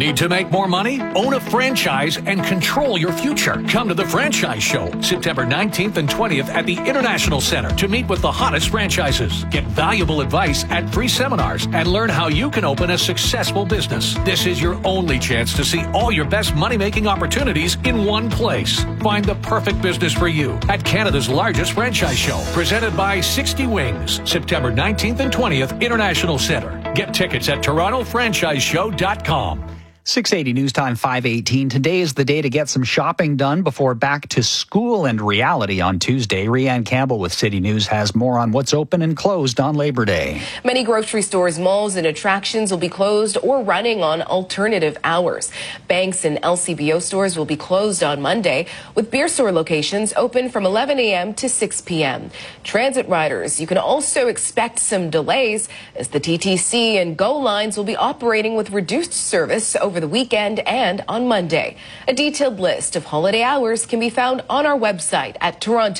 Need to make more money? Own a franchise and control your future. Come to the Franchise Show, September 19th and 20th at the International Center to meet with the hottest franchises. Get valuable advice at free seminars and learn how you can open a successful business. This is your only chance to see all your best money-making opportunities in one place. Find the perfect business for you at Canada's largest franchise show, presented by 60 Wings, September 19th and 20th, International Center. Get tickets at TorontoFranchiseShow.com. 680 News Time 5:18. Today is the day to get some shopping done before back to school and reality on Tuesday. Rianne Campbell with City News has more on what's open and closed on Labor Day. Many grocery stores, malls, and attractions will be closed or running on alternative hours. Banks and LCBO stores will be closed on Monday, with beer store locations open from 11 a.m. to 6 p.m. Transit riders, you can also expect some delays as the TTC and GO lines will be operating with reduced service over the weekend and on Monday. A detailed list of holiday hours can be found on our website at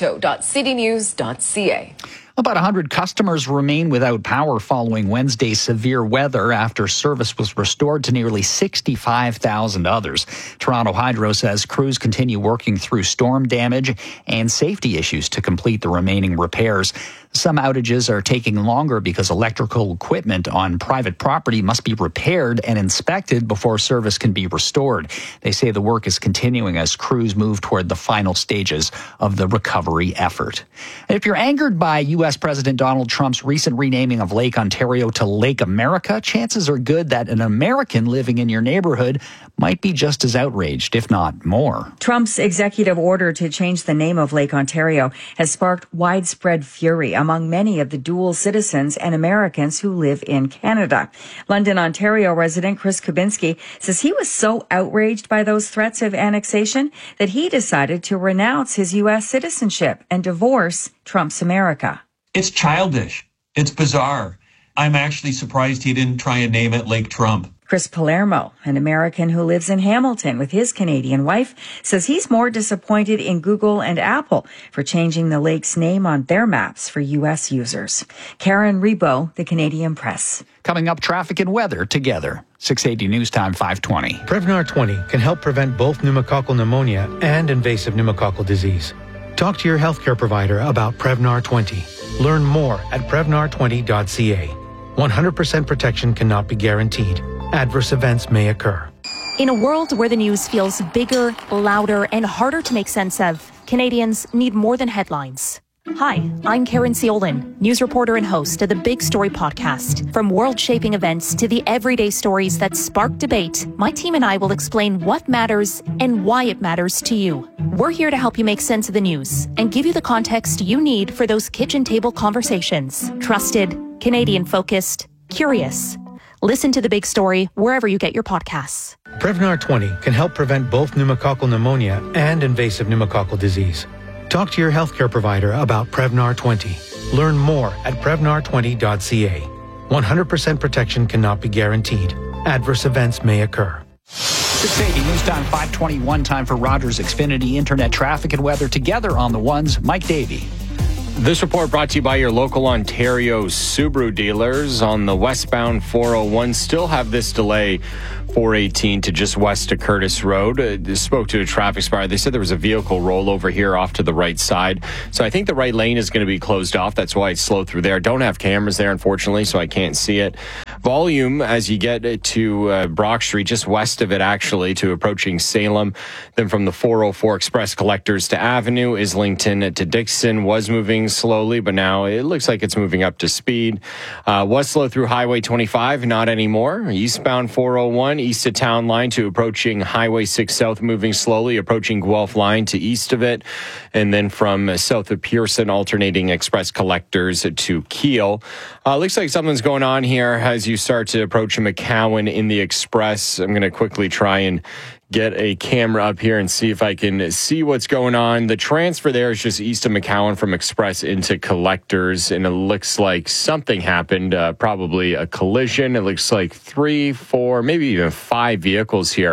toronto.citynews.ca. About 100 customers remain without power following Wednesday's severe weather after service was restored to nearly 65,000 others. Toronto Hydro says crews continue working through storm damage and safety issues to complete the remaining repairs. Some outages are taking longer because electrical equipment on private property must be repaired and inspected before service can be restored. They say the work is continuing as crews move toward the final stages of the recovery effort. If you're angered by U.S. President Donald Trump's recent renaming of Lake Ontario to Lake America, chances are good that an American living in your neighborhood might be just as outraged, if not more. Trump's executive order to change the name of Lake Ontario has sparked widespread fury among many of the dual citizens and Americans who live in Canada. London, Ontario resident Chris Kubinski says he was so outraged by those threats of annexation that he decided to renounce his U.S. citizenship and divorce Trump's America. It's childish. It's bizarre. I'm actually surprised he didn't try and name it Lake Trump. Chris Palermo, an American who lives in Hamilton with his Canadian wife, says he's more disappointed in Google and Apple for changing the lake's name on their maps for U.S. users. Karen Rebo, The Canadian Press. Coming up, traffic and weather together. 680 News Time 5:20. Prevnar 20 can help prevent both pneumococcal pneumonia and invasive pneumococcal disease. Talk to your healthcare provider about Prevnar 20. Learn more at Prevnar20.ca. 100% protection cannot be guaranteed. Adverse events may occur. In a world where the news feels bigger, louder, and harder to make sense of, Canadians need more than headlines. Hi, I'm Karen Ciolin, news reporter and host of the Big Story podcast. From world-shaping events to the everyday stories that spark debate, my team and I will explain what matters and why it matters to you. We're here to help you make sense of the news and give you the context you need for those kitchen table conversations. Trusted, Canadian-focused, curious. Listen to The Big Story wherever you get your podcasts. Prevnar 20 can help prevent both pneumococcal pneumonia and invasive pneumococcal disease. Talk to your healthcare provider about Prevnar 20. Learn more at Prevnar20.ca. 100% protection cannot be guaranteed. Adverse events may occur. 680 News Time 5:21. Time for Rogers Xfinity Internet traffic and weather together on the ones. Mike Davey. This report brought to you by your local Ontario Subaru dealers. On the westbound 401, still have this delay 418 to just west of Curtis Road. Spoke to a traffic spot. They said there was a vehicle rollover here off to the right side. So I think the right lane is going to be closed off. That's why it's slow through there. Don't have cameras there, unfortunately, so I can't see it. Volume as you get to Brock Street, just west of it, actually, to approaching Salem. Then from the 404 Express Collectors to Avenue, Islington to Dixon was moving slowly, but now it looks like it's moving up to speed. Was slow through Highway 25, not anymore. Eastbound 401, east of Town Line to approaching Highway 6 South, moving slowly, approaching Guelph Line to east of it. And then from south of Pearson, alternating Express Collectors to Keele. Looks like something's going on here as you start to approach McCowan in the Express. I'm going to quickly try and get a camera up here and see if I can see what's going on. The transfer there is just east of McCowan from Express into Collectors, and it looks like something happened, probably a collision. It looks like 3, 4, maybe even 5 vehicles here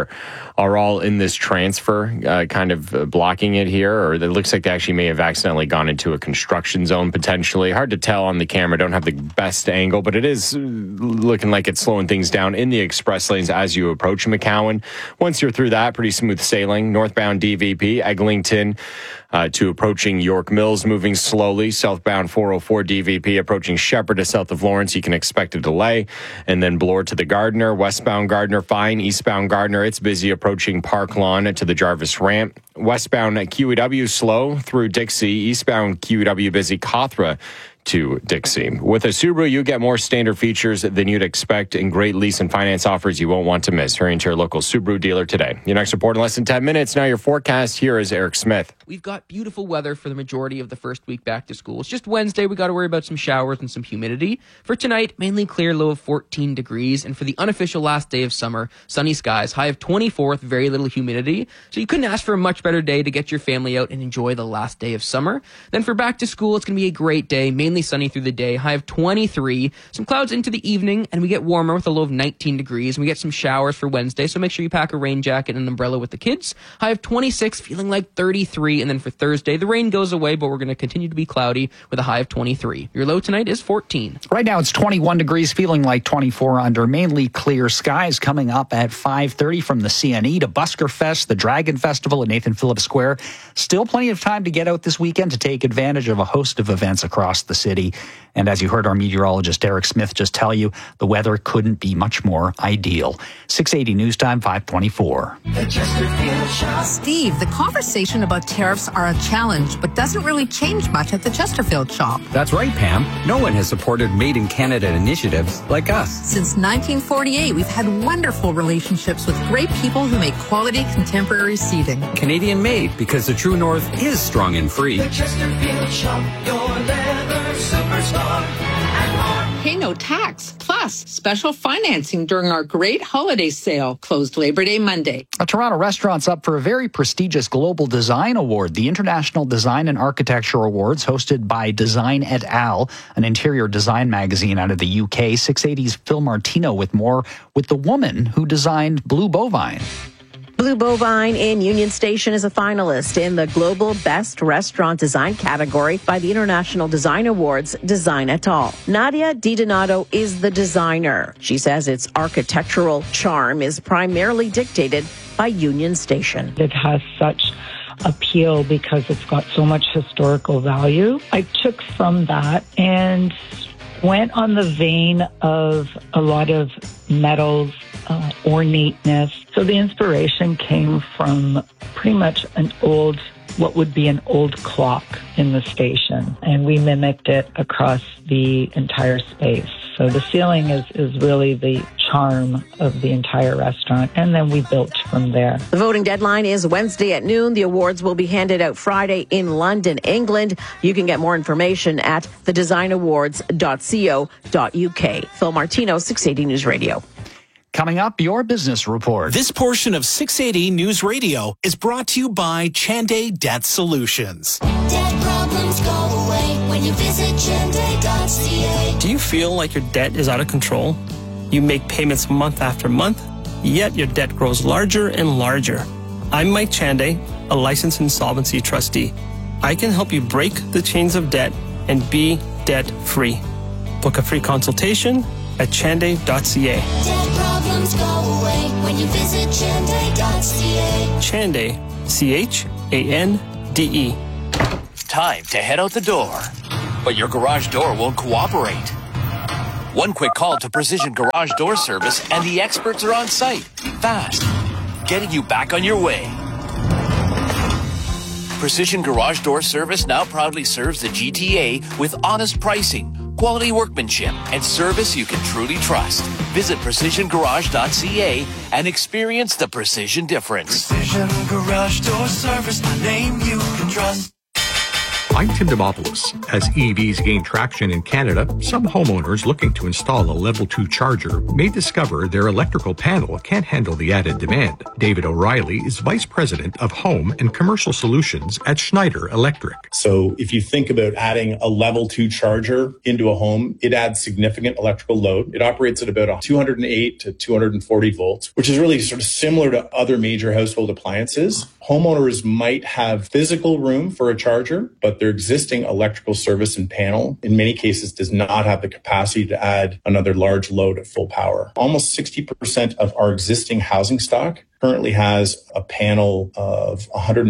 are all in this transfer, kind of blocking it here, or it looks like they actually may have accidentally gone into a construction zone potentially. Hard to tell on the camera, don't have the best angle, but it is looking like it's slowing things down in the express lanes as you approach McCowan. Once you're through that, pretty smooth sailing. Northbound DVP, Eglinton to approaching York Mills, moving slowly. Southbound 404 DVP approaching Shepherd to south of Lawrence. You can expect a delay. And then Bloor to the Gardner. Westbound Gardner, fine. Eastbound Gardner, it's busy approaching Park Lawn to the Jarvis Ramp. Westbound QEW slow through Dixie. Eastbound QEW busy Cawthra to Dixie. With a Subaru, you get more standard features than you'd expect and great lease and finance offers you won't want to miss. Hurry into your local Subaru dealer today. Your next report in less than 10 minutes. Now your forecast. Here is Eric Smith. We've got beautiful weather for the majority of the first week back to school. It's just Wednesday. We got to worry about some showers and some humidity. For tonight, mainly clear, low of 14 degrees. And for the unofficial last day of summer, sunny skies, high of 24 with very little humidity. So you couldn't ask for a much better day to get your family out and enjoy the last day of summer. Then for back to school, it's going to be a great day, mainly sunny through the day, high of 23. Some clouds into the evening, and we get warmer with a low of 19 degrees. And we get some showers for Wednesday, so make sure you pack a rain jacket and an umbrella with the kids. High of 26, feeling like 33. And then for Thursday, the rain goes away, but we're going to continue to be cloudy with a high of 23. Your low tonight is 14. Right now it's 21 degrees, feeling like 24 under mainly clear skies. Coming up at 5:30 from the CNE to Busker Fest, the Dragon Festival at Nathan Phillips Square. Still plenty of time to get out this weekend to take advantage of a host of events across the city. And as you heard our meteorologist Eric Smith just tell you, the weather couldn't be much more ideal. 680 News Time, 524. Steve, the conversation about tariffs are a challenge, but doesn't really change much at the Chesterfield shop. That's right, Pam. No one has supported Made in Canada initiatives like us. Since 1948, we've had wonderful relationships with great people who make quality contemporary seating. Canadian made, because the True North is strong and free. The Chesterfield shop, your leather superstar. Pay no tax, plus special financing during our great holiday sale, closed Labor Day Monday. A Toronto restaurant's up for a very prestigious Global Design Award, the International Design and Architecture Awards, hosted by Design et al., an interior design magazine out of the UK. 680's Phil Martino with more with the woman who designed Blue Bovine. Blue Bovine in Union Station is a finalist in the Global Best Restaurant Design category by the International Design Awards Design et al. Nadia DiDonato is the designer. She says its architectural charm is primarily dictated by Union Station. It has such appeal because it's got so much historical value. I took from that and went on the vein of a lot of metals, ornateness. So the inspiration came from pretty much what would be an old clock in the station. And we mimicked it across the entire space. So the ceiling is really the charm of the entire restaurant. And then we built from there. The voting deadline is Wednesday at noon. The awards will be handed out Friday in London, England. You can get more information at thedesignawards.co.uk. Phil Martino, 680 News Radio. Coming up, your business report. This portion of 680 News Radio is brought to you by Chanday Debt Solutions. Debt problems go away when you visit Chanday.ca. Do you feel like your debt is out of control? You make payments month after month, yet your debt grows larger and larger. I'm Mike Chanday, a licensed insolvency trustee. I can help you break the chains of debt and be debt-free. Book a free consultation at chanday.ca. Debt problems go away when you visit Chanday.ca. Chanday, C-H-A-N-D-E. Time to head out the door, but your garage door won't cooperate. One quick call to Precision Garage Door Service and the experts are on site, fast, getting you back on your way. Precision Garage Door Service now proudly serves the GTA with honest pricing, quality workmanship, and service you can truly trust. Visit precisiongarage.ca and experience the precision difference. Precision Garage Door Service, the name you can trust. I'm Tim Demopoulos. As EVs gain traction in Canada, some homeowners looking to install a level 2 charger may discover their electrical panel can't handle the added demand. David O'Reilly is Vice President of Home and Commercial Solutions at Schneider Electric. So if you think about adding a level 2 charger into a home, it adds significant electrical load. It operates at about 208 to 240 volts, which is really sort of similar to other major household appliances. Homeowners might have physical room for a charger, but their existing electrical service and panel, in many cases, does not have the capacity to add another large load at full power. Almost 60% of our existing housing stock currently has a panel of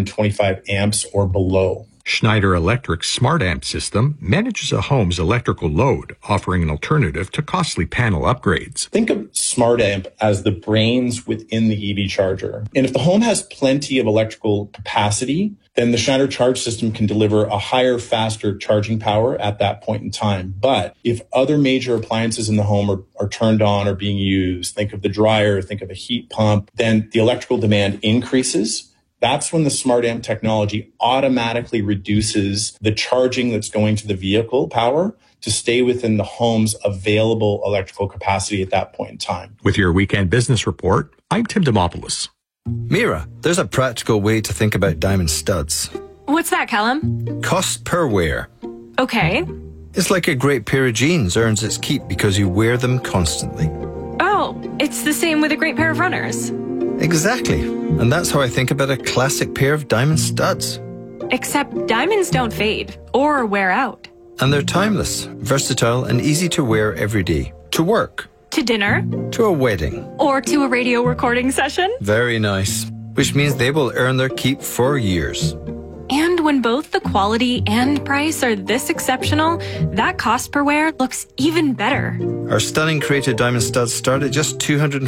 125 amps or below. Schneider Electric's Smart Amp system manages a home's electrical load, offering an alternative to costly panel upgrades. Think of Smart Amp as the brains within the EV charger. And if the home has plenty of electrical capacity, then the Schneider Charge system can deliver a higher, faster charging power at that point in time. But if other major appliances in the home are turned on or being used, think of the dryer, think of a heat pump, then the electrical demand increases. That's when the Smart Amp technology automatically reduces the charging that's going to the vehicle power to stay within the home's available electrical capacity at that point in time. With your weekend business report, I'm Tim Demopoulos. Mira, there's a practical way to think about diamond studs. What's that, Callum? Cost per wear. Okay. It's like a great pair of jeans earns its keep because you wear them constantly. Oh, it's the same with a great pair of runners. Exactly. And that's how I think about a classic pair of diamond studs. Except diamonds don't fade or wear out. And they're timeless, versatile, and easy to wear every day. To work. To dinner. To a wedding. Or to a radio recording session. Very nice. Which means they will earn their keep for years. And when both the quality and price are this exceptional, that cost per wear looks even better. Our stunning created diamond studs start at just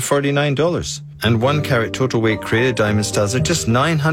$249. And 1 carat total weight created diamond studs are just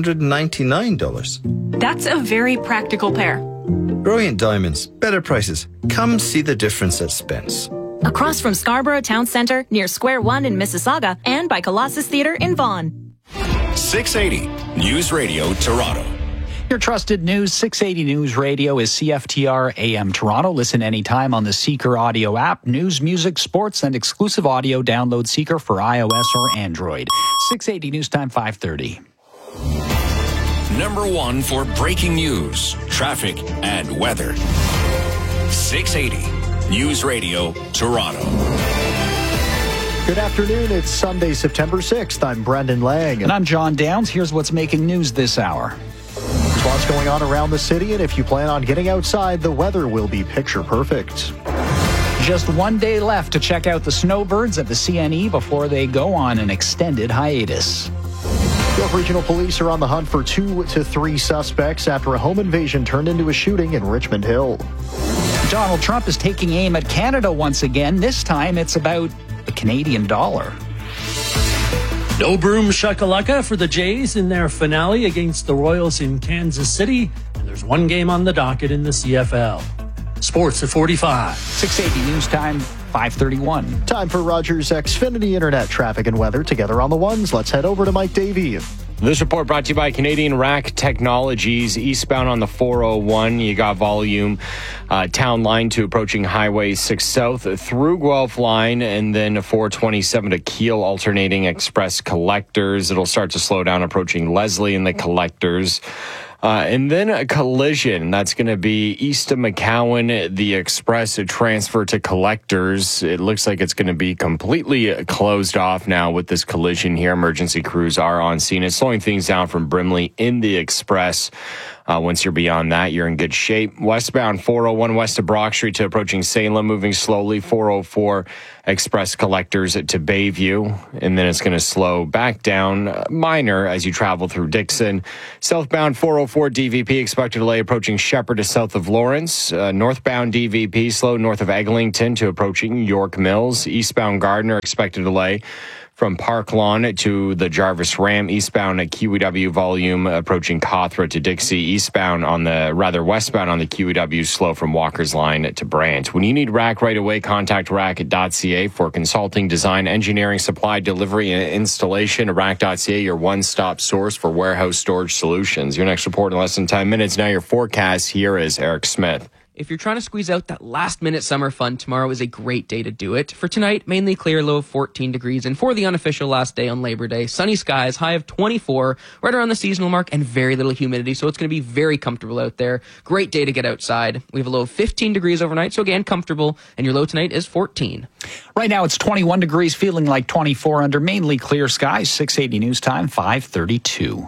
$999. That's a very practical pair. Brilliant diamonds, better prices. Come see the difference at Spence. Across from Scarborough Town Centre, near Square One in Mississauga, and by Colossus Theatre in Vaughan. 680 News Radio Toronto. Your trusted News 680 News Radio is CFTR AM Toronto. Listen anytime on the Seeker audio app. News, music, sports, and exclusive audio. Download Seeker for iOS or Android. 680 News Time 5:30. Number 1 for breaking news, traffic, and weather. 680 News Radio Toronto. Good afternoon. It's Sunday, September 6th. I'm Brendan Lang. And I'm John Downs. Here's what's making news this hour. There's lots going on around the city, and if you plan on getting outside, the weather will be picture perfect. Just one day left to check out the snowbirds at the CNE before they go on an extended hiatus. York Regional Police are on the hunt for 2 to 3 suspects after a home invasion turned into a shooting in Richmond Hill. Donald Trump is taking aim at Canada once again. This time it's about the Canadian dollar. No broom shakalaka for the Jays in their finale against the Royals in Kansas City. And there's one game on the docket in the CFL. Sports at 45. 680 News Time, 5:31. Time for Rogers Xfinity Internet traffic and weather together on the ones. Let's head over to Mike Davey. This report brought to you by Canadian Rack Technologies. Eastbound on the 401, you got volume. Town Line to approaching Highway 6 South through Guelph Line, and then 427 to Kiel alternating express collectors. It'll start to slow down approaching Leslie and the collectors. And then a collision. That's going to be east of McCowan, the express transfer to collectors. It looks like it's going to be completely closed off now with this collision here. Emergency crews are on scene. It's slowing things down from Brimley in the express. Once you're beyond that, you're in good shape. Westbound 401 west of Brock Street to approaching Salem, moving slowly. 404 express collectors to Bayview. And then it's going to slow back down minor as you travel through Dixon. Southbound 404 DVP expected delay approaching Shepherd to south of Lawrence. Northbound DVP slow north of Eglinton to approaching York Mills. Eastbound Gardner expected delay from Park Lawn to the Jarvis Ram, eastbound at QEW volume approaching Cawthra to Dixie, westbound on the QEW slow from Walker's Line to Brant. When you need RAC right away, contact RAC.ca for consulting, design, engineering, supply, delivery, and installation. RAC.ca, your one-stop source for warehouse storage solutions. Your next report in less than 10 minutes. Now your forecast. Here is Eric Smith. If you're trying to squeeze out that last-minute summer fun, tomorrow is a great day to do it. For tonight, mainly clear, low of 14 degrees. And for the unofficial last day on Labor Day, sunny skies, high of 24, right around the seasonal mark, and very little humidity. So it's going to be very comfortable out there. Great day to get outside. We have a low of 15 degrees overnight, so again, comfortable. And your low tonight is 14. Right now, it's 21 degrees, feeling like 24 under mainly clear skies. 680 News Time, 5:32.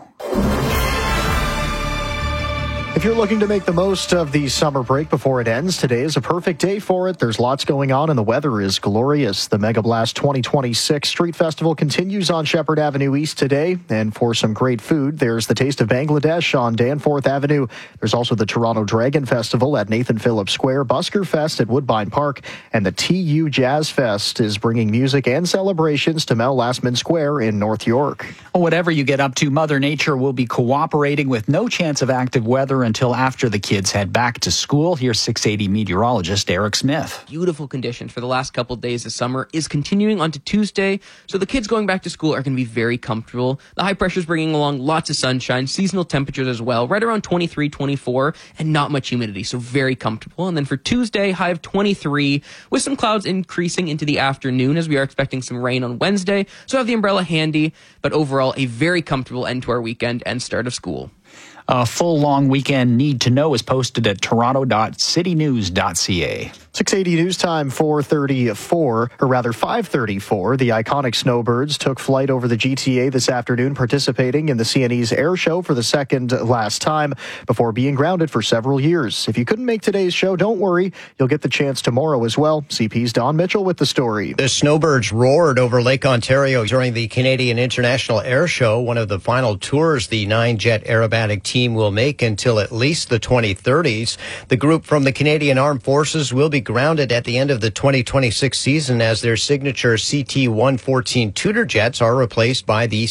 If you're looking to make the most of the summer break before it ends, today is a perfect day for it. There's lots going on and the weather is glorious. The Mega Blast 2026 Street Festival continues on Shepherd Avenue East today. And for some great food, there's the Taste of Bangladesh on Danforth Avenue. There's also the Toronto Dragon Festival at Nathan Phillips Square, Busker Fest at Woodbine Park, and the TU Jazz Fest is bringing music and celebrations to Mel Lastman Square in North York. Whatever you get up to, Mother Nature will be cooperating with no chance of active weather until after the kids head back to school. Here's 680 meteorologist Eric Smith. Beautiful conditions for the last couple of days of summer is continuing onto Tuesday, so the kids going back to school are going to be very comfortable. The high pressure is bringing along lots of sunshine, seasonal temperatures as well, right around 23, 24, and not much humidity, so very comfortable. And then for Tuesday, high of 23, with some clouds increasing into the afternoon as we are expecting some rain on Wednesday, so have the umbrella handy, but overall a very comfortable end to our weekend and start of school. A full long weekend need to know is posted at toronto.citynews.ca. 680 News Time, 5:34. The iconic Snowbirds took flight over the GTA this afternoon, participating in the CNE's air show for the second last time before being grounded for several years. If you couldn't make today's show, don't worry. You'll get the chance tomorrow as well. CP's Don Mitchell with the story. The Snowbirds roared over Lake Ontario during the Canadian International Air Show, one of the final tours the 9-jet aerobatic team will make until at least the 2030s. The group from the Canadian Armed Forces will be grounded at the end of the 2026 season as their signature CT-114 Tudor jets are replaced by the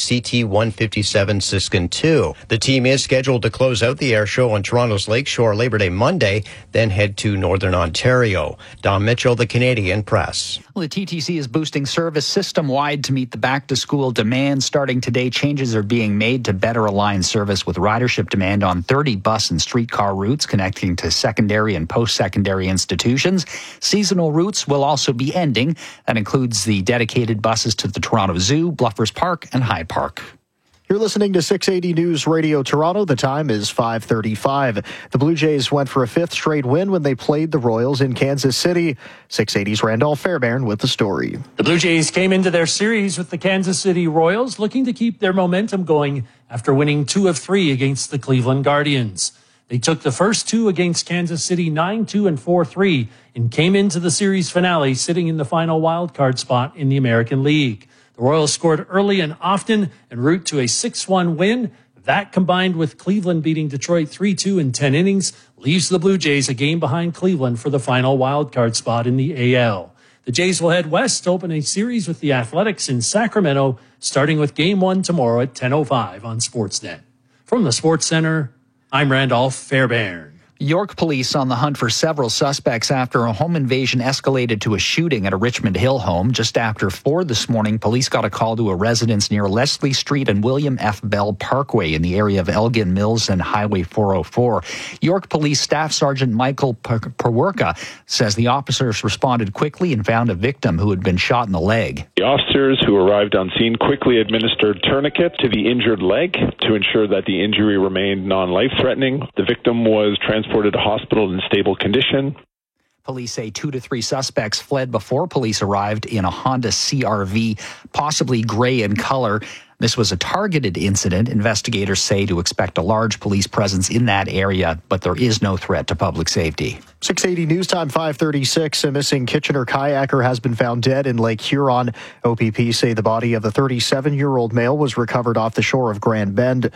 CT-157 Siskin II. The team is scheduled to close out the air show on Toronto's Lakeshore Labor Day Monday, then head to Northern Ontario. Don Mitchell, the Canadian Press. Well, the TTC is boosting service system-wide to meet the back-to-school demand. Starting today, changes are being made to better align service with ridership demand on 30 bus and streetcar routes connecting to secondary and post-secondary institutions. Seasonal routes will also be ending. That includes the dedicated buses to the Toronto Zoo, Bluffers Park, and High Park. You're listening to 680 News Radio Toronto. The time is 5:35. The Blue Jays went for a fifth straight win when they played the Royals in Kansas City. 680's Randolph Fairbairn with the story. The Blue Jays came into their series with the Kansas City Royals looking to keep their momentum going after winning 2 of 3 against the Cleveland Guardians. They took the first 2 against Kansas City 9-2 and 4-3 and came into the series finale sitting in the final wildcard spot in the American League. The Royals scored early and often en route to a 6-1 win. That, combined with Cleveland beating Detroit 3-2 in 10 innings, leaves the Blue Jays a game behind Cleveland for the final wildcard spot in the AL. The Jays will head west to open a series with the Athletics in Sacramento, starting with Game 1 tomorrow at 10:05 on Sportsnet. From the Sports Center, I'm Randolph Fairbairn. York police on the hunt for several suspects after a home invasion escalated to a shooting at a Richmond Hill home. Just after 4 this morning, police got a call to a residence near Leslie Street and William F. Bell Parkway in the area of Elgin Mills and Highway 404. York Police Staff Sergeant Michael Perwerka says the officers responded quickly and found a victim who had been shot in the leg. The officers who arrived on scene quickly administered tourniquet to the injured leg to ensure that the injury remained non-life-threatening. The victim was transported to hospital in stable condition. Police say 2 to 3 suspects fled before police arrived in a Honda CR-V, possibly gray in color. This was a targeted incident. Investigators say to expect a large police presence in that area, but there is no threat to public safety. 680 News Time, 5:36. A missing Kitchener kayaker has been found dead in Lake Huron. OPP say the body of the 37-year-old male was recovered off the shore of Grand Bend.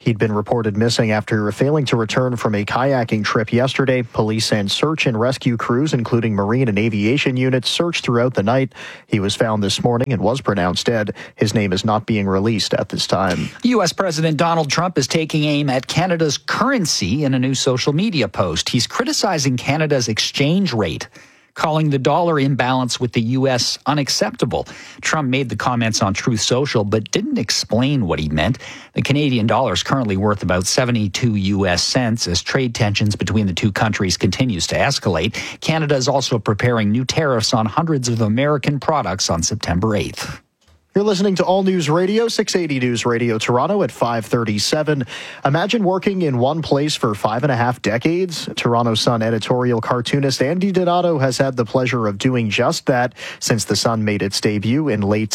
He'd been reported missing after failing to return from a kayaking trip yesterday. Police and search and rescue crews, including Marine and aviation units, searched throughout the night. He was found this morning and was pronounced dead. His name is not being released at this time. U.S. President Donald Trump is taking aim at Canada's currency in a new social media post. He's criticizing Canada's exchange rate, calling the dollar imbalance with the U.S. unacceptable. Trump made the comments on Truth Social, but didn't explain what he meant. The Canadian dollar is currently worth about 72 U.S. cents as trade tensions between the two countries continues to escalate. Canada is also preparing new tariffs on hundreds of American products on September 8th. You're listening to All News Radio, 680 News Radio Toronto at 5:37. Imagine working in one place for 5.5 decades. Toronto Sun editorial cartoonist Andy Donato has had the pleasure of doing just that since the Sun made its debut in late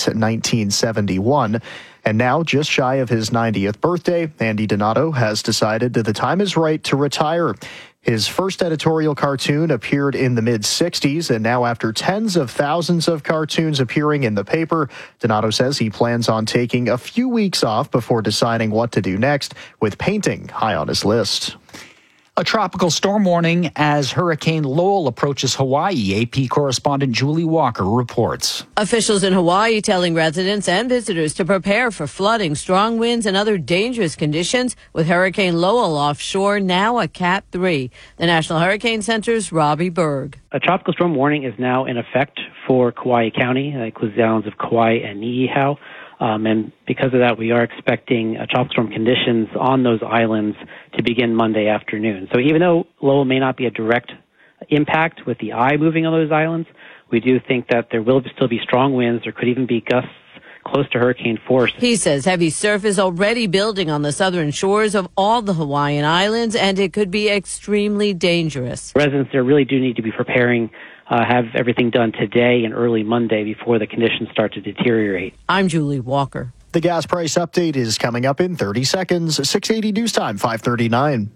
1971. And now, just shy of his 90th birthday, Andy Donato has decided that the time is right to retire. His first editorial cartoon appeared in the mid-'60s, and now after tens of thousands of cartoons appearing in the paper, Donato says he plans on taking a few weeks off before deciding what to do next, with painting high on his list. A tropical storm warning as Hurricane Lowell approaches Hawaii. AP correspondent Julie Walker reports. Officials in Hawaii telling residents and visitors to prepare for flooding, strong winds, and other dangerous conditions with Hurricane Lowell offshore, now a Cat 3. The National Hurricane Center's Robbie Berg. A tropical storm warning is now in effect for Kauai County. That includes the islands of Kauai and Niihau. And because of that, we are expecting tropical storm conditions on those islands to begin Monday afternoon. So even though Lowell may not be a direct impact with the eye moving on those islands, we do think that there will still be strong winds. There could even be gusts close to hurricane force. He says heavy surf is already building on the southern shores of all the Hawaiian islands, and it could be extremely dangerous. Residents there really do need to be preparing, have everything done today and early Monday before the conditions start to deteriorate. I'm Julie Walker. The gas price update is coming up in 30 seconds. 680 News Time, 5:39.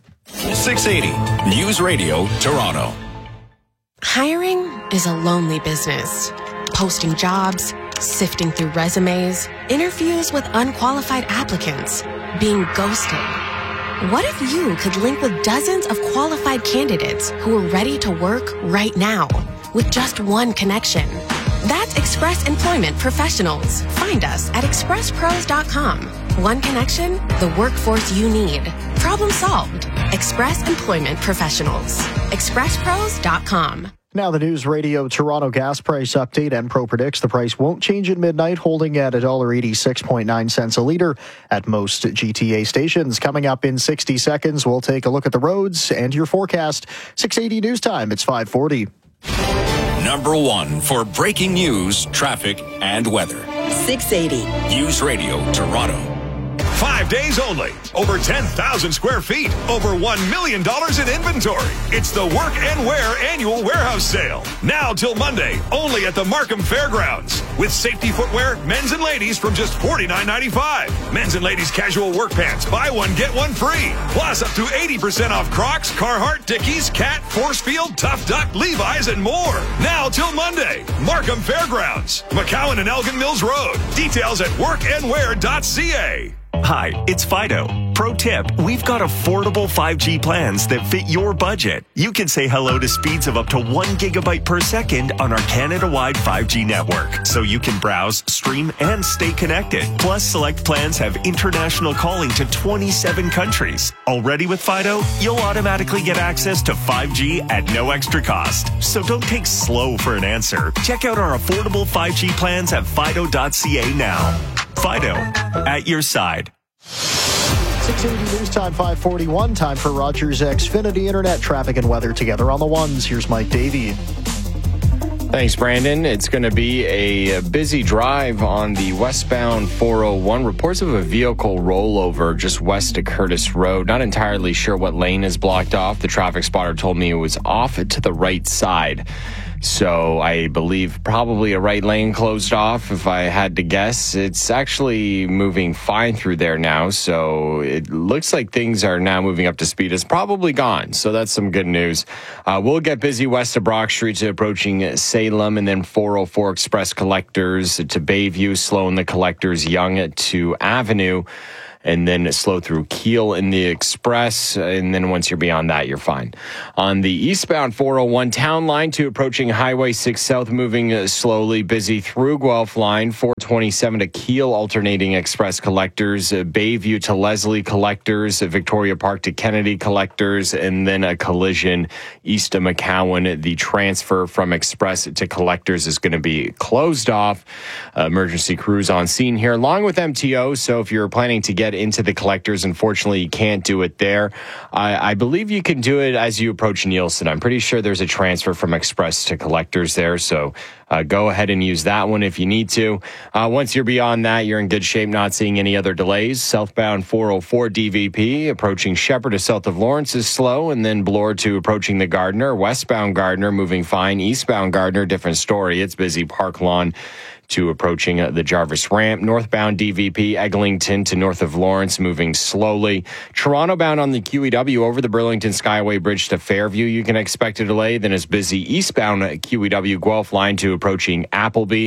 680 News Radio Toronto. Hiring is a lonely business. Posting jobs, sifting through resumes, interviews with unqualified applicants, being ghosted. What if you could link with dozens of qualified candidates who are ready to work right now with just one connection? That's Express Employment Professionals. Find us at expresspros.com. One connection, the workforce you need. Problem solved. Express Employment Professionals. expresspros.com. Now the News Radio Toronto gas price update. Enpro predicts the price won't change at midnight, holding at $1.86.9 a litre at most GTA stations. Coming up in 60 seconds, we'll take a look at the roads and your forecast. 680 News Time, it's 5:40. Number one for breaking news, traffic, and weather. 680 News Radio Toronto. 5 days only. Over 10,000 square feet. Over $1 million in inventory. It's the Work and Wear Annual Warehouse Sale. Now till Monday, only at the Markham Fairgrounds. With safety footwear, men's and ladies from just $49.95. Men's and ladies casual work pants. Buy one, get one free. Plus up to 80% off Crocs, Carhartt, Dickies, Cat, Forcefield, Tough Duck, Levi's, and more. Now till Monday. Markham Fairgrounds. McCowan and Elgin Mills Road. Details at workandwear.ca. Hi, it's Fido. Pro tip, we've got affordable 5G plans that fit your budget. You can say hello to speeds of up to 1 gigabyte per second on our Canada-wide 5G network, so you can browse, stream, and stay connected. Plus, select plans have international calling to 27 countries. Already with Fido, you'll automatically get access to 5G at no extra cost. So don't take slow for an answer. Check out our affordable 5G plans at fido.ca now. Fido, at your side. 680 News Time, 5:41. Time for Rogers Xfinity Internet traffic and weather together on the ones. Here's Mike Davey. Thanks, Brandon. It's going to be a busy drive on the westbound 401. Reports of a vehicle rollover just west of Curtis Road. Not entirely sure what lane is blocked off. The traffic spotter told me it was off to the right side. So I believe probably a right lane closed off. If I had to guess, it's actually moving fine through there now. So it looks like things are now moving up to speed. It's probably gone. So that's some good news. We'll get busy west of Brock Street to approaching Salem, and then 404 Express Collectors to Bayview, slowing the Collectors Young to Avenue. and then slow through Kiel in the Express. And then once you're beyond that, you're fine. On the eastbound 401 Town Line to approaching Highway 6 South, moving slowly, busy through Guelph Line, 427 to Kiel, alternating express collectors, Bayview to Leslie collectors, Victoria Park to Kennedy collectors, and then a collision east of McCowan. The transfer from express to collectors is going to be closed off. Emergency crews on scene here, along with MTO. So if you're planning to get into the collectors, unfortunately, you can't do it there. I believe you can do it as you approach Nielsen. I'm pretty sure there's a transfer from express to collectors there. So go ahead and use that one if you need to. Once you're beyond that, you're in good shape, not seeing any other delays. Southbound 404 DVP approaching Shepherd to south of Lawrence is slow, and then Bloor to approaching the Gardner. Westbound Gardner moving fine. Eastbound Gardner, different story. It's busy. Park Lawn to approaching the Jarvis Ramp. Northbound DVP, Eglinton to north of Lawrence, moving slowly. Toronto bound on the QEW over the Burlington Skyway Bridge to Fairview, you can expect a delay. Then it's busy eastbound QEW Guelph Line to approaching Appleby.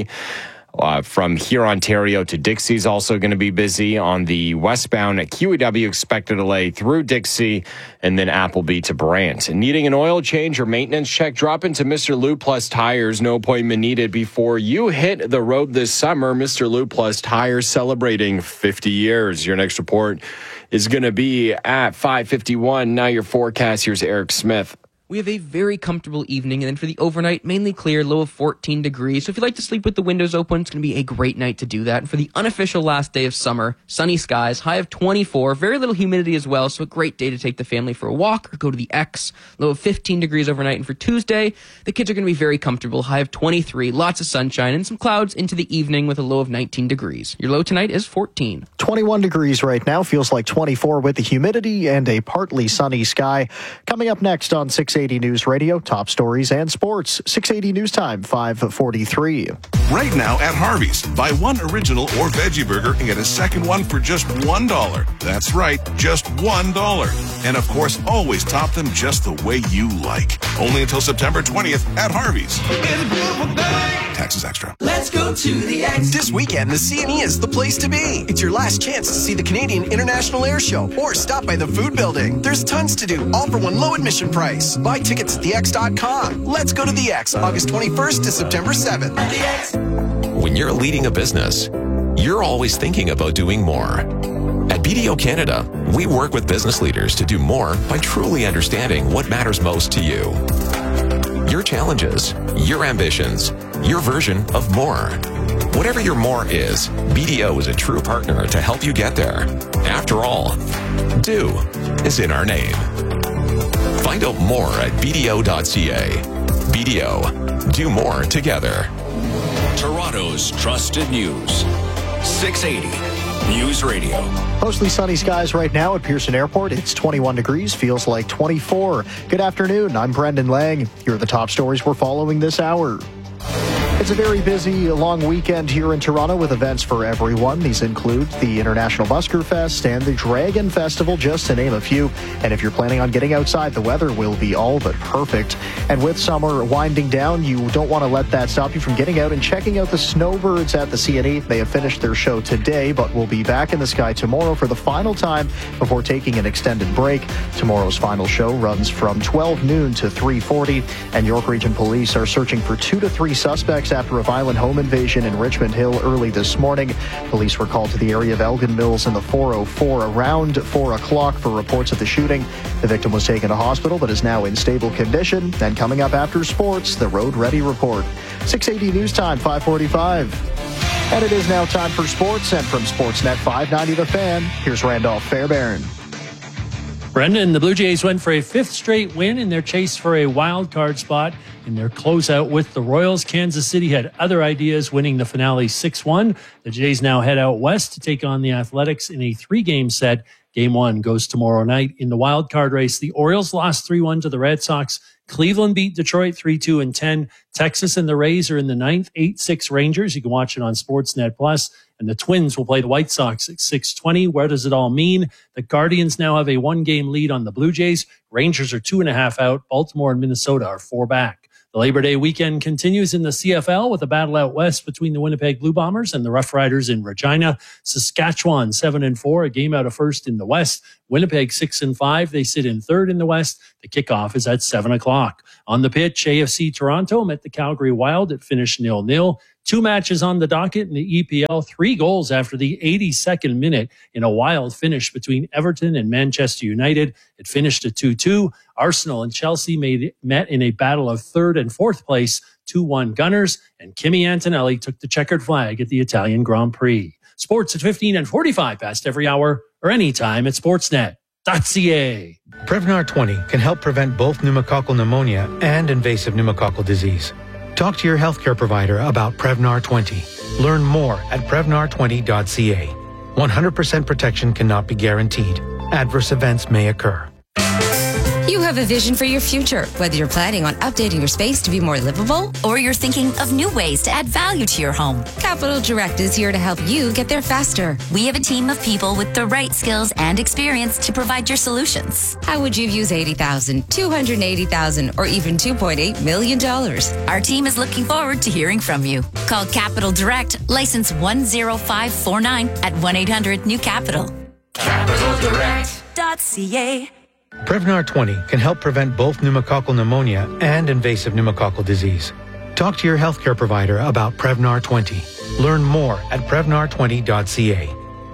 From here, Ontario to Dixie is also going to be busy. On the westbound at QEW, expect a delay through Dixie and then Appleby to Brant. Needing an oil change or maintenance check? Drop into Mr. Lube Plus Tires. No appointment needed before you hit the road this summer. Mr. Lube Plus Tires celebrating 50 years. Your next report is going to be at 5:51. Now your forecast. Here's Eric Smith. We have a very comfortable evening, and then for the overnight, mainly clear, low of 14 degrees. So if you like to sleep with the windows open, it's going to be a great night to do that. And for the unofficial last day of summer, sunny skies, high of 24, very little humidity as well, so a great day to take the family for a walk or go to the X. Low of 15 degrees overnight. And for Tuesday, the kids are going to be very comfortable, high of 23, lots of sunshine, and some clouds into the evening with a low of 19 degrees. Your low tonight is 14. 21 degrees right now, feels like 24 with the humidity and a partly sunny sky. Coming up next on 680 News Radio, top stories and sports. 680 News Time, 5:43. Right now at Harvey's, buy one original or veggie burger and get a second one for just $1. That's right, just $1. And of course, always top them just the way you like. Only until September 20th at Harvey's. It's a beautiful day. Taxes extra. Let's go to the X. This weekend, the CNE is the place to be. It's your last chance to see the Canadian International Air Show or stop by the food building. There's tons to do, all for one low admission price. Buy tickets at thex.com. Let's go to the X, August 21st to September 7th. The X. When you're leading a business, you're always thinking about doing more. At BDO Canada, we work with business leaders to do more by truly understanding what matters most to you. Your challenges, your ambitions, your version of more. Whatever your more is, BDO is a true partner to help you get there. After all, do is in our name. Find out more at BDO.ca. BDO, do more together. Toronto's trusted news. 680 News Radio. Mostly sunny skies right now at Pearson Airport. It's 21 degrees, feels like 24. Good afternoon, I'm Brendan Lang. Here are the top stories we're following this hour. It's a very busy long weekend here in Toronto with events for everyone. These include the International Busker Fest and the Dragon Festival, just to name a few. And if you're planning on getting outside, the weather will be all but perfect. And with summer winding down, you don't want to let that stop you from getting out and checking out the snowbirds at the CNE. They have finished their show today, but will be back in the sky tomorrow for the final time before taking an extended break. Tomorrow's final show runs from 12 noon to 3:40, and York Region Police are searching for 2 to 3 suspects after a violent home invasion in Richmond Hill early this morning. Police were called to the area of Elgin Mills in the 404 around 4 o'clock for reports of the shooting. The victim was taken to hospital but is now in stable condition. And coming up after sports, the Road Ready Report. 680 News Time, 5:45. And it is now time for sports, and from Sportsnet 590 The Fan, here's Randolph Fairbairn. Brendan, the Blue Jays went for a 5th straight win in their chase for a wild card spot in their closeout with the Royals. Kansas City had other ideas, winning the finale 6-1. The Jays now head out west to take on the Athletics in a 3-game set. Game 1 goes tomorrow night. In the wild card race, the Orioles lost 3-1 to the Red Sox. Cleveland beat Detroit 3-2 and 10. Texas and the Rays are in the 9th, 8-6 Rangers. You can watch it on Sportsnet Plus. And the Twins will play the White Sox at 6:20. Where does it all mean? The Guardians now have a 1-game lead on the Blue Jays. Rangers are 2.5 out. Baltimore and Minnesota are 4 back. The Labor Day weekend continues in the CFL with a battle out west between the Winnipeg Blue Bombers and the Rough Riders in Regina. Saskatchewan 7-4, a game out of first in the west. Winnipeg 6-5, they sit in third in the west. The kickoff is at 7 o'clock. On the pitch, AFC Toronto met the Calgary Wild. It finished 0-0. 2 matches on the docket in the EPL, 3 goals after the 82nd minute in a wild finish between Everton and Manchester United. It finished at 2-2. Arsenal and Chelsea met in a battle of third and fourth place, 2-1 Gunners, and Kimi Antonelli took the checkered flag at the Italian Grand Prix. Sports at 15 and 45 past every hour or anytime at sportsnet.ca. Prevnar 20 can help prevent both pneumococcal pneumonia and invasive pneumococcal disease. Talk to your healthcare provider about Prevnar 20. Learn more at Prevnar20.ca. 100% protection cannot be guaranteed. Adverse events may occur. You have a vision for your future, whether you're planning on updating your space to be more livable or you're thinking of new ways to add value to your home. Capital Direct is here to help you get there faster. We have a team of people with the right skills and experience to provide your solutions. How would you use $80,000, $280,000, or even $2.8 million? Our team is looking forward to hearing from you. Call Capital Direct, license 10549 at 1-800-NEW-CAPITAL. CapitalDirect.ca. Prevnar 20 can help prevent both pneumococcal pneumonia and invasive pneumococcal disease. Talk to your healthcare provider about Prevnar 20. Learn more at Prevnar20.ca.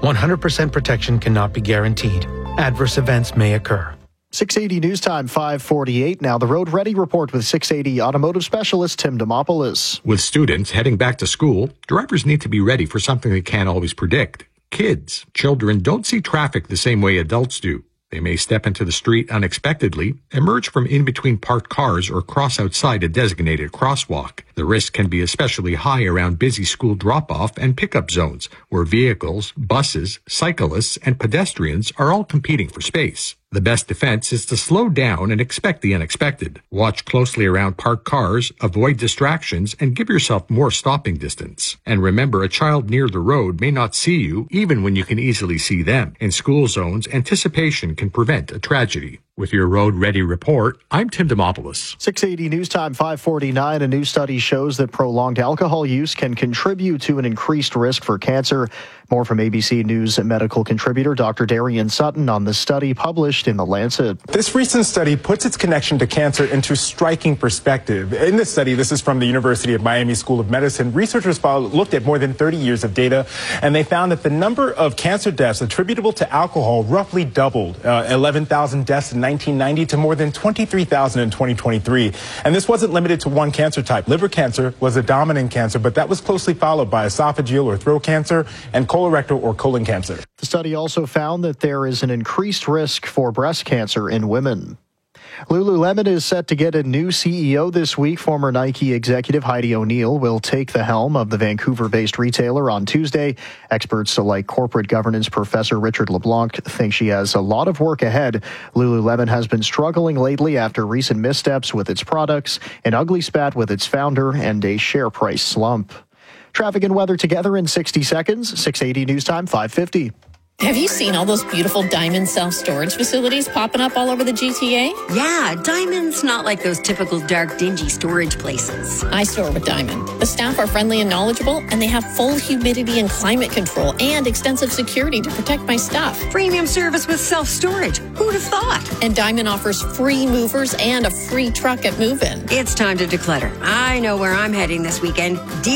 100% protection cannot be guaranteed. Adverse events may occur. 680 News Time, 5:48. Now the Road Ready Report with 680 automotive specialist Tim Demopoulos. With students heading back to school, drivers need to be ready for something they can't always predict. Children don't see traffic the same way adults do. They may step into the street unexpectedly, emerge from in between parked cars, or cross outside a designated crosswalk. The risk can be especially high around busy school drop-off and pickup zones, where vehicles, buses, cyclists, and pedestrians are all competing for space. The best defense is to slow down and expect the unexpected. Watch closely around parked cars, avoid distractions, and give yourself more stopping distance. And remember, a child near the road may not see you, even when you can easily see them. In school zones, anticipation can prevent a tragedy. With your Road Ready Report, I'm Tim Demopoulos. 680 News Time, 5:49. A new study shows that prolonged alcohol use can contribute to an increased risk for cancer. More from ABC News medical contributor Dr. Darian Sutton on the study published in The Lancet. This recent study puts its connection to cancer into striking perspective. In this study, this is from the University of Miami School of Medicine, researchers looked at more than 30 years of data, and they found that the number of cancer deaths attributable to alcohol roughly doubled, 11,000 deaths in 1990 to more than 23,000 in 2023. And this wasn't limited to one cancer type. Liver cancer was a dominant cancer, but that was closely followed by esophageal or throat cancer and colorectal or colon cancer. The study also found that there is an increased risk for breast cancer in women. Lululemon is set to get a new CEO this week. Former Nike executive Heidi O'Neill will take the helm of the Vancouver-based retailer on Tuesday. Experts like corporate governance professor Richard LeBlanc think she has a lot of work ahead. Lululemon has been struggling lately after recent missteps with its products, an ugly spat with its founder, and a share price slump. Traffic and weather together in 60 seconds. 680 News Time, 5:50. Have you seen all those beautiful Diamond self-storage facilities popping up all over the GTA? Yeah, Diamond's not like those typical dark, dingy storage places. I store with Diamond. The staff are friendly and knowledgeable, and they have full humidity and climate control and extensive security to protect my stuff. Premium service with self-storage. Who'd have thought? And Diamond offers free movers and a free truck at move-in. It's time to declutter. I know where I'm heading this weekend.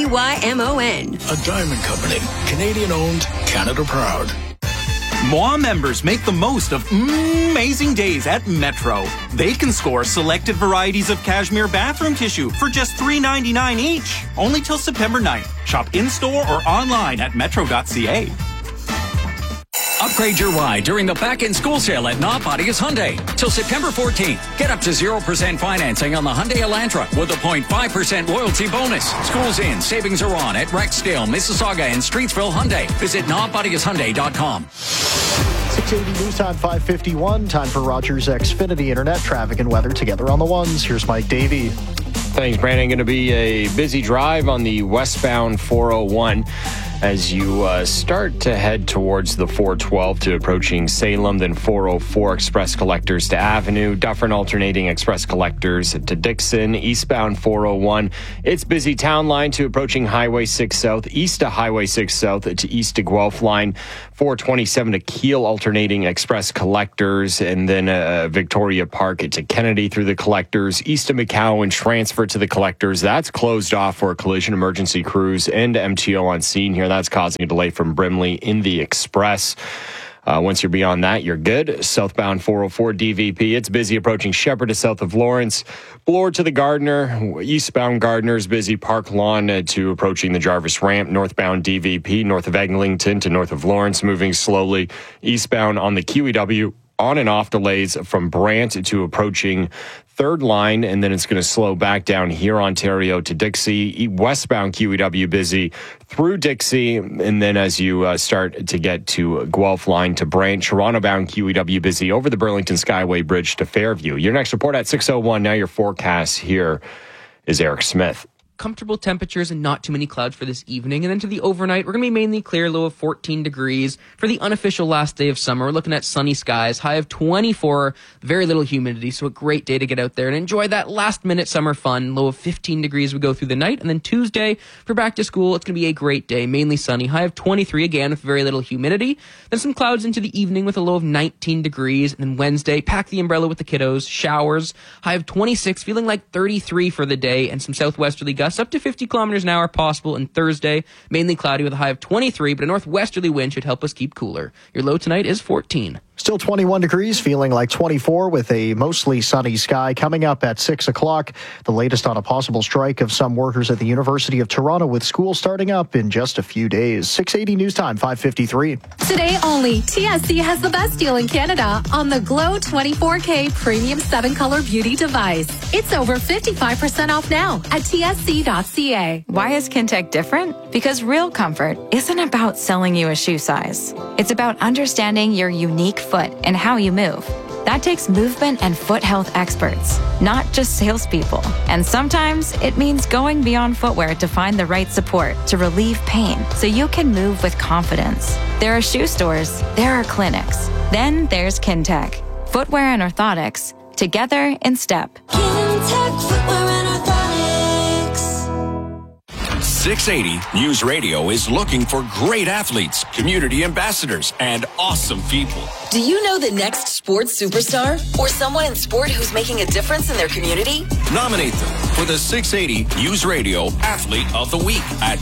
DYMON. A Diamond Company. Canadian-owned, Canada proud. Moi members make the most of amazing days at Metro. They can score selected varieties of cashmere bathroom tissue for just $3.99 each. Only till September 9th. Shop in-store or online at metro.ca. Upgrade your ride during the back-in-school sale at Not Bodies Hyundai. Till September 14th, get up to 0% financing on the Hyundai Elantra with a 0.5% loyalty bonus. Schools in, savings are on at Rexdale, Mississauga, and Streetsville Hyundai. Visit notbodieshyundai.com. 680 News Time, 5:51. Time for Rogers Xfinity Internet traffic and weather together on the ones. Here's Mike Davey. Thanks, Brandon. Going to be a busy drive on the westbound 401. as you start to head towards the 412 to approaching Salem, then 404 express collectors to Avenue, Dufferin alternating express collectors to Dixon, eastbound 401. It's busy town line to approaching Highway 6 South, east to Highway 6 South to east to Guelph line, 427 to Kiel alternating express collectors, and then Victoria Park to Kennedy through the collectors, east to McCowan transfer to the collectors. That's closed off for collision emergency crews and MTO on scene here. That's causing a delay from Brimley in the express. Once you're beyond that, you're good. Southbound 404 DVP. It's busy approaching Shepherd to south of Lawrence. Bloor to the Gardner. Eastbound Gardner's busy. Park Lawn to approaching the Jarvis Ramp. Northbound DVP. North of Eglinton to north of Lawrence. Moving slowly. Eastbound on the QEW. On and off delays from Brant to approaching Third Line, and then it's going to slow back down here, Ontario to Dixie. Westbound QEW busy through Dixie, and then as you start to get to Guelph Line to Brant, Toronto-bound QEW busy over the Burlington Skyway Bridge to Fairview. Your next report at 6:01. Now your forecast here is Eric Smith. Comfortable temperatures and not too many clouds for this evening. And then to the overnight, we're going to be mainly clear, low of 14 degrees. For the unofficial last day of summer, we're looking at sunny skies, high of 24, very little humidity. So a great day to get out there and enjoy that last minute summer fun. Low of 15 degrees we go through the night. And then Tuesday, for back to school, it's going to be a great day, mainly sunny, high of 23 again with very little humidity. Then some clouds into the evening with a low of 19 degrees. And then Wednesday, pack the umbrella with the kiddos, showers, high of 26, feeling like 33 for the day, and some southwesterly gusts up to 50 kilometers an hour possible. And Thursday, mainly cloudy with a high of 23, but a northwesterly wind should help us keep cooler. Your low tonight is 14. Still 21 degrees, feeling like 24 with a mostly sunny sky. Coming up at 6 o'clock, the latest on a possible strike of some workers at the University of Toronto, with school starting up in just a few days. 680 News Time, 5:53. Today only, TSC has the best deal in Canada on the Glow 24K Premium 7-Color Beauty device. It's over 55% off now at tsc.ca. Why is Kintec different? Because real comfort isn't about selling you a shoe size. It's about understanding your unique foot and how you move. That takes movement and foot health experts, not just salespeople. And sometimes it means going beyond footwear to find the right support to relieve pain so you can move with confidence. There are shoe stores, there are clinics. Then there's Kintec. Footwear and orthotics, together in step. Kintec Footwear and Orthotics. 680 News Radio is looking for great athletes, community ambassadors, and awesome people. Do you know the next sports superstar? Or someone in sport who's making a difference in their community? Nominate them for the 680 News Radio Athlete of the Week at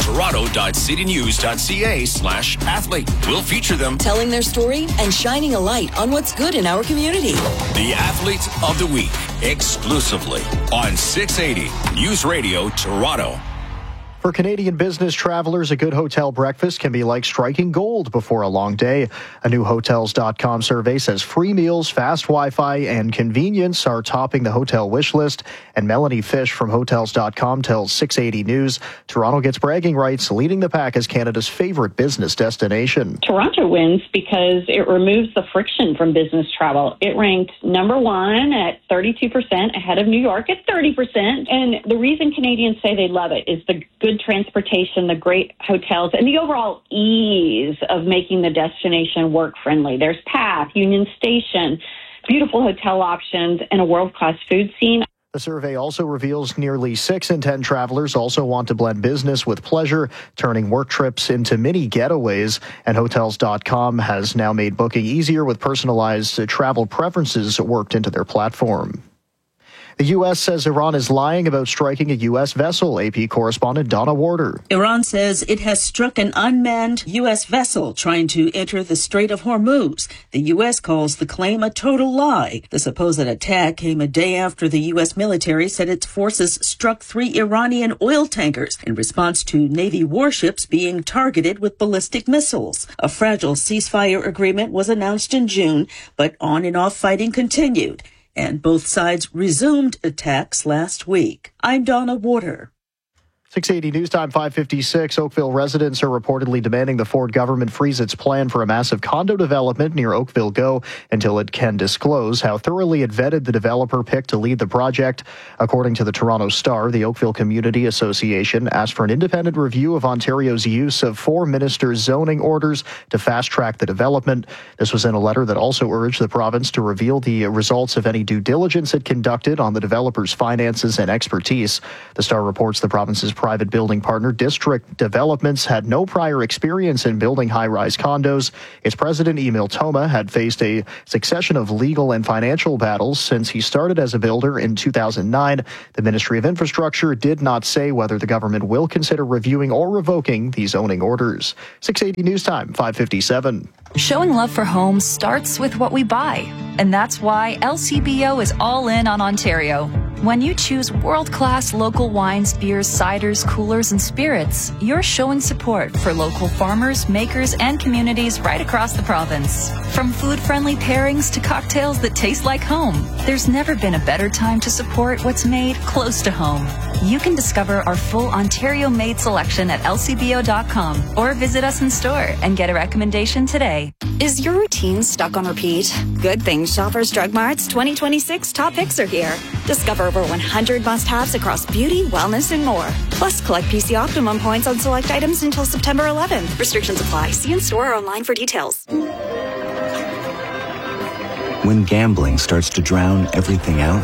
toronto.citynews.ca/athlete. We'll feature them telling their story and shining a light on what's good in our community. The Athlete of the Week, exclusively on 680 News Radio Toronto. For Canadian business travelers, a good hotel breakfast can be like striking gold before a long day. A new Hotels.com survey says free meals, fast Wi-Fi, and convenience are topping the hotel wish list. And Melanie Fish from Hotels.com tells 680 News Toronto gets bragging rights, leading the pack as Canada's favorite business destination. Toronto wins because it removes the friction from business travel. It ranked number one at 32%, ahead of New York at 30%. And the reason Canadians say they love it is the good transportation, the great hotels, and the overall ease of making the destination work-friendly. There's Path, Union Station, beautiful hotel options, and a world-class food scene. The survey also reveals nearly 6 in 10 travelers also want to blend business with pleasure, turning work trips into mini getaways. And Hotels.com has now made booking easier with personalized travel preferences worked into their platform. The U.S. says Iran is lying about striking a U.S. vessel, AP correspondent Donna Warder. Iran says it has struck an unmanned U.S. vessel trying to enter the Strait of Hormuz. The U.S. calls the claim a total lie. The supposed attack came a day after the U.S. military said its forces struck 3 Iranian oil tankers in response to Navy warships being targeted with ballistic missiles. A fragile ceasefire agreement was announced in June, but on and off fighting continued, and both sides resumed attacks last week. I'm Donna Warder. 680 News Time, 5:56. Oakville residents are reportedly demanding the Ford government freeze its plan for a massive condo development near Oakville Go until it can disclose how thoroughly it vetted the developer picked to lead the project. According to the Toronto Star, the Oakville Community Association asked for an independent review of Ontario's use of 4 ministers' zoning orders to fast-track the development. This was in a letter that also urged the province to reveal the results of any due diligence it conducted on the developer's finances and expertise. The Star reports the province's private building partner, District Developments, had no prior experience in building high-rise condos. Its president, Emil Toma, had faced a succession of legal and financial battles since he started as a builder in 2009. The Ministry of Infrastructure did not say whether the government will consider reviewing or revoking the zoning orders. 680 News Time, 5:57. Showing love for homes starts with what we buy. And that's why LCBO is all in on Ontario. When you choose world-class local wines, beers, ciders, coolers, and spirits, you're showing support for local farmers, makers, and communities right across the province. From food-friendly pairings to cocktails that taste like home, there's never been a better time to support what's made close to home. You can discover our full Ontario-made selection at lcbo.com or visit us in store and get a recommendation today. Is your routine stuck on repeat? Good thing Shoppers Drug Mart's 2026 top picks are here. Discover over 100 must-haves across beauty, wellness, and more. Plus, collect PC Optimum points on select items until September 11th. Restrictions apply. See in store or online for details. When gambling starts to drown everything out,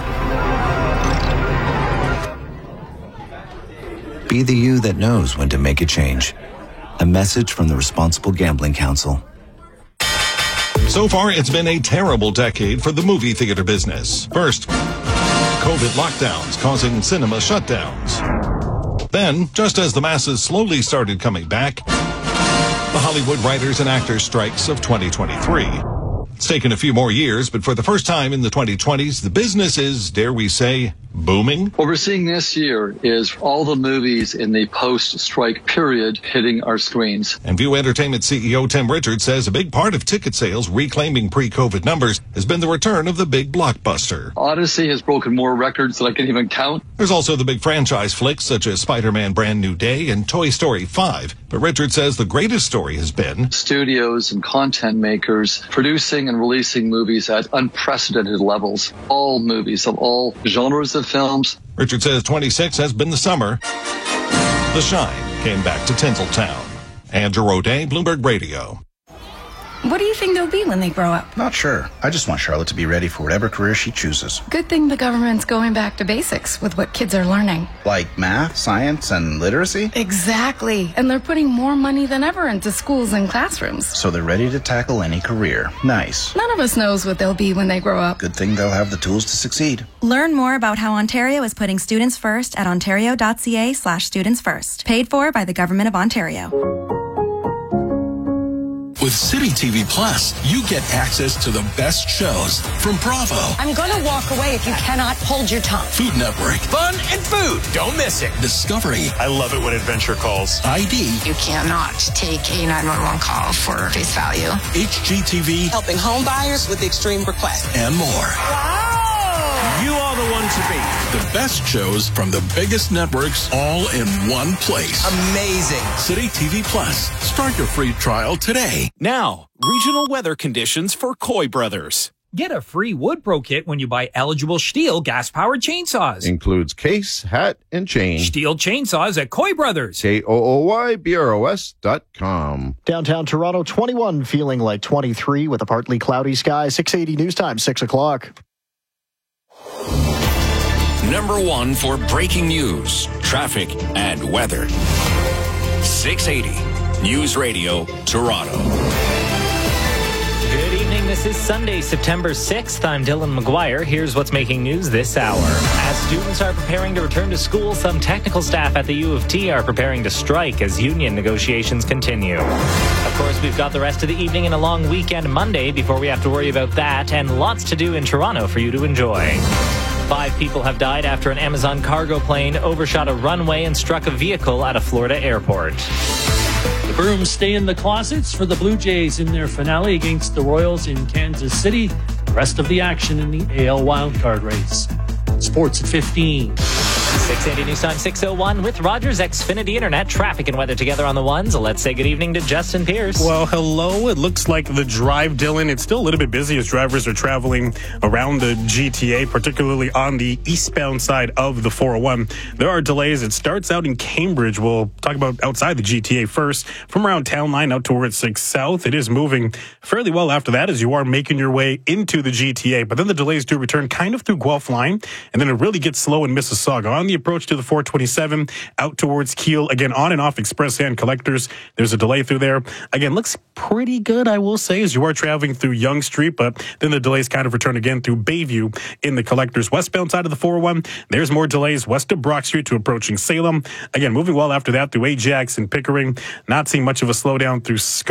be the you that knows when to make a change. A message from the Responsible Gambling Council. So far, it's been a terrible decade for the movie theater business. First, COVID lockdowns causing cinema shutdowns. Then, just as the masses slowly started coming back, the Hollywood writers and actors strikes of 2023. It's taken a few more years, but for the first time in the 2020s, the business is, dare we say, booming. What we're seeing this year is all the movies in the post-strike period hitting our screens. And View Entertainment CEO Tim Richards says a big part of ticket sales reclaiming pre-COVID numbers has been the return of the big blockbuster. Odyssey has broken more records than I can even count. There's also the big franchise flicks such as Spider-Man Brand New Day and Toy Story 5. But Richards says the greatest story has been studios and content makers producing and releasing movies at unprecedented levels. All movies of all genres of films. Richard says 26 has been the summer. The shine came back to Tinseltown. Andrew O'Day, Bloomberg Radio. What do you think they'll be when they grow up? Not sure. I just want Charlotte to be ready for whatever career she chooses. Good thing the government's going back to basics with what kids are learning. Like math, science, and literacy? Exactly. And they're putting more money than ever into schools and classrooms. So they're ready to tackle any career. Nice. None of us knows what they'll be when they grow up. Good thing they'll have the tools to succeed. Learn more about how Ontario is putting students first at ontario.ca/students first. Paid for by the Government of Ontario. With City TV Plus, you get access to the best shows from Bravo. I'm going to walk away if you cannot hold your tongue. Food Network. Fun and food. Don't miss it. Discovery. I love it when adventure calls. ID. You cannot take a 911 call for face value. HGTV. Helping home buyers with extreme requests. And more. Wow! You are the one to beat. The best shows from the biggest networks all in one place. Amazing. City TV Plus. Start your free trial today. Now, regional weather conditions for Coy Brothers. Get a free Wood Pro kit when you buy eligible Stihl gas-powered chainsaws. Includes case, hat, and chain. Stihl chainsaws at Coy Brothers. KOOYBROS.com. Downtown Toronto, 21, feeling like 23 with a partly cloudy sky. 680 News Time, 6 o'clock. Number one for breaking news, traffic, and weather. 680 News Radio, Toronto. Good evening. This is Sunday, September 6th. I'm Dylan McGuire. Here's what's making news this hour. As students are preparing to return to school, some technical staff at the U of T are preparing to strike as union negotiations continue. Of course, we've got the rest of the evening and a long weekend Monday before we have to worry about that, and lots to do in Toronto for you to enjoy. 5 people have died after an Amazon cargo plane overshot a runway and struck a vehicle at a Florida airport. The Brooms stay in the closets for the Blue Jays in their finale against the Royals in Kansas City. The rest of the action in the AL wildcard race. Sports at 15. 680 News Time 601 with Rogers Xfinity Internet. Traffic and weather together on the ones. Let's say good evening to Justin Pierce. Well, hello. It looks like the drive, Dylan. It's still a little bit busy as drivers are traveling around the GTA, particularly on the eastbound side of the 401. There are delays. It starts out in Cambridge. We'll talk about outside the GTA first. From around Town Line out towards 6 South, it is moving fairly well after that as you are making your way into the GTA. But then the delays do return kind of through Guelph Line, and then it really gets slow in Mississauga. On the approach to the 427, out towards Kiel, again, on and off Express and Collectors, there's a delay through there. Again, looks pretty good, I will say, as you are traveling through Yonge Street, but then the delays kind of return again through Bayview in the Collectors. Westbound side of the 401, there's more delays west of Brock Street to approaching Salem. Again, moving well after that through Ajax and Pickering. Not seeing much of a slowdown through